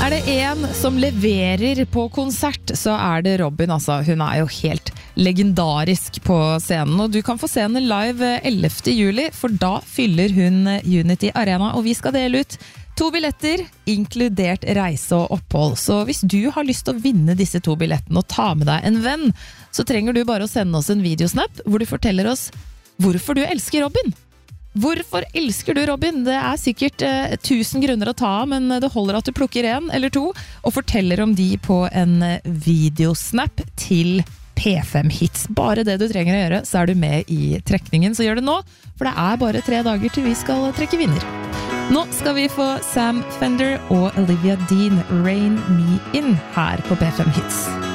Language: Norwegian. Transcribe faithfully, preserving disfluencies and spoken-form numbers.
Er det en som leverer på konsert, så er det Robyn, altså. Hun er jo helt legendarisk på scenen, og du kan få se henne live ellevte juli, for da fyller hun Unity Arena, og vi skal dele ut to billetter, inkludert reise og opphold. Så hvis du har lyst til å vinne disse to billettene og ta med deg en venn, så trenger du bare å sende oss en videosnap, hvor du forteller oss hvorfor du elsker Robyn. Hvorfor elsker du Robyn? Det er sikkert eh, tusen grunner å ta av, men det holder at du plukker en eller to, og forteller om de på en videosnap til P fem Hits. Bare det du trenger å gjøre, så er du med i trekningen. Så gjør det nå, for det er bare tre dager til vi skal trekke vinner. Nå skal vi få Sam Fender og Olivia Dean, Rain Me In, her på P fem Hits.